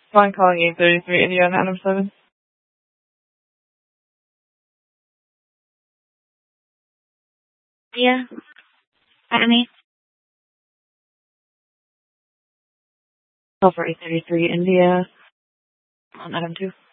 Fine calling 833 India on Adam 7. Yeah. Annie. Call for 833 India on Adam 2.